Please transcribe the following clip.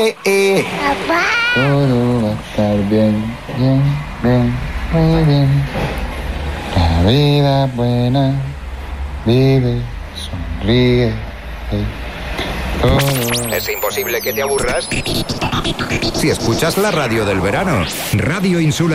Papá. Todo va a estar bien, bien, bien, muy bien. La vida buena, vive, sonríe. ¿Es imposible que te aburras? Si escuchas la radio del verano, Radio Insular.